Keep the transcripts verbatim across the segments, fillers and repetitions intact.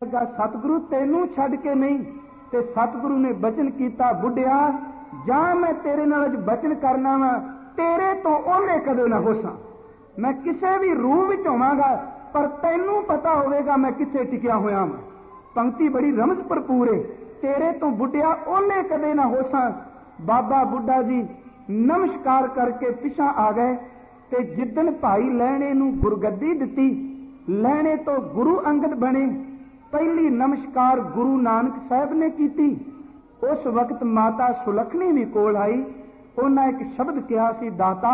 सतगुरु तैनू छड्ड के नहीं। ते सतगुरु ने बचन किया, बुढ़िया जा मैं तेरे नाल अज बचन करना वा, तेरे तो ओले कदे ना होसा। मैं किसी भी रूह विच होवांगा पर तैनू पता होवेगा मैं किथे टिकिया होया वां। पंक्ति बड़ी रमज भरपूर है। तेरे तो बुढ़िया ओले कदे ना होसा। बाबा बुढ़ा जी नमस्कार करके पिछा आ गए ते जिदन भाई लहणे नू गुरगद्दी दिती, लहणे तो गुरु अंगद बने। पहली नमस्कार गुरु नानक साहब ने की। उस वक्त माता सुलखनी भी कोल आई। उन्हें एक शब्द कहा सी, दाता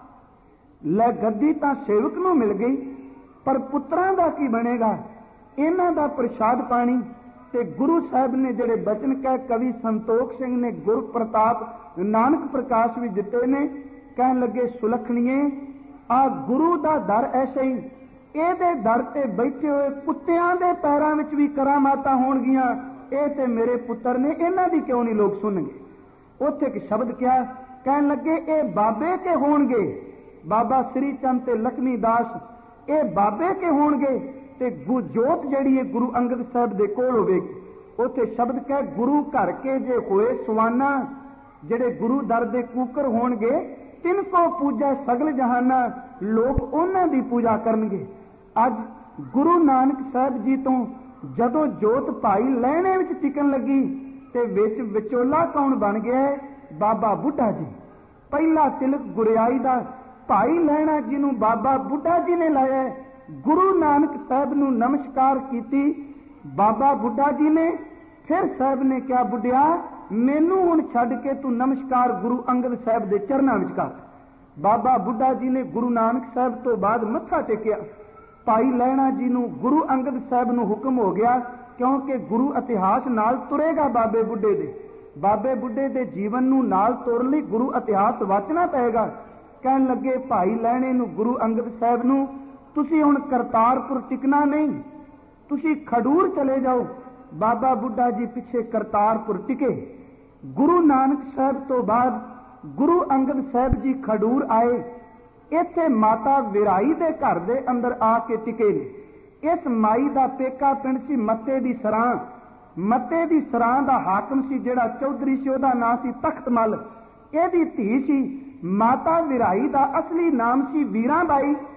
लै गद्दी तां सेवक नूं मिल गई पर पुत्रां दा की बनेगा, इन्हां दा प्रसाद पानी। ते गुरु साहब ने जिहड़े बचन कह कवि संतोख सिंह ने गुर प्रताप नानक प्रकाश भी दिते ने, कहन लगे सुलखणीए आ गुरु दा दर ऐसे ही, ਇਹਦੇ ਦਰ ਤੇ बैठे हुए कुत्तियां दे पैरां विच भी करामातां होणगियां, ਇਹ ते मेरे पुत्र ने, इन्हां दी क्यों नहीं लोग सुनगे। उत्थे एक शब्द क्या कहन लगे, ये बाबे के होणगे, बाबा श्री चंद ते लक्ष्मी दास ये बाबे के होणगे ते जोत जिहड़ी है गुरु अंगद साहब दे कोल होवेगी। उत्थे शब्द कह गुरु घर के जे होए सुवाना, जिहड़े गुरु दर दे कूकर होणगे, तिनको पूजा सगल जहाना, लोग उन्हां दी पूजा करनगे। अज गुरु नानक साहब जी तो जदों जोत भाई लहणे विच टिकन लगी ते विच विचोला कौन बन गया है, बाबा बुढ़ा जी। पहला तिलक गुरियाई दा भाई लहणा जिन्हों बाबा बुढ़ा जी ने लाया। गुरु नानक साहब नूं नमस्कार कीती बाबा बुढ़ा जी ने। फिर साहब ने कहा, बुढ़िया मैनू हुण छड्ड के तू नमस्कार गुरु अंगद साहब दे चरनां विच कर। बाबा बुढ़ा जी ने गुरु नानक साहब तो बाद मत्था टेकिया। भाई लहणा जी नूं गुरु अंगद साहब नूं हुक्म हो गया, क्योंकि गुरु इतिहास नाल तुरेगा बाबे बुढ़े दे। बाबे बुढ़े दे जीवन नूं नाल तुरन लई गुरु इतिहास वाचना पएगा। कहन लगे भाई लहणे नूं गुरु अंगद साहब नूं, तुसीं हुण करतारपुर टिकना नहीं, तुसीं खडूर चले जाओ। बाबा बुढ़ा जी पिछे करतारपुर टिके। गुरु नानक साहब तो बाद गुरु अंगद साहब जी खडूर आए। इत्थे माता विराई दे घर दे अंदर आके टिके ने। इस माई दा पेका पिंड सी मत्ते दी सरां। मत्ते दी सरां दा हाकम सी जिहड़ा चौधरी सी, ओहदा नाम सी तख्तमल। इहदी धी सी। माता विराई दा असली नाम सी वीरां बाई